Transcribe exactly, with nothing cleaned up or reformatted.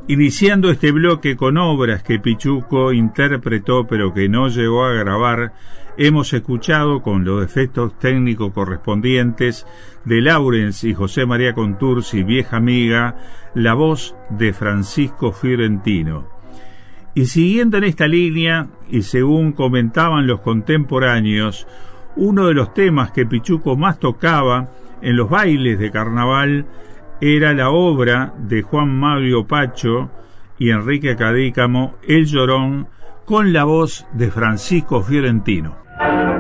Iniciando este bloque con obras que Pichuco interpretó pero que no llegó a grabar, hemos escuchado, con los efectos técnicos correspondientes, de Lawrence y José María Contursi, Vieja Amiga, la voz de Francisco Fiorentino. Y siguiendo en esta línea, y según comentaban los contemporáneos, uno de los temas que Pichuco más tocaba en los bailes de carnaval era la obra de Juan Mario Pacho y Enrique Cadícamo, El Llorón, con la voz de Francisco Fiorentino.